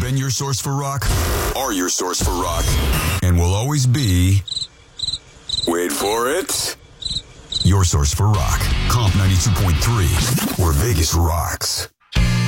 been your source for rock, are your source for rock, and will always be, wait for it, your source for rock. Comp 92.3, where Vegas rocks.